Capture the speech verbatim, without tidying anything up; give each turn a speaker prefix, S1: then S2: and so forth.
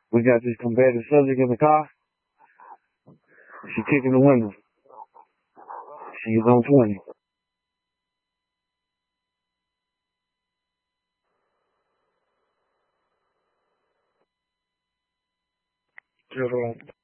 S1: We got this combative subject in the car. She kicking the window. She's on twenty. Zero.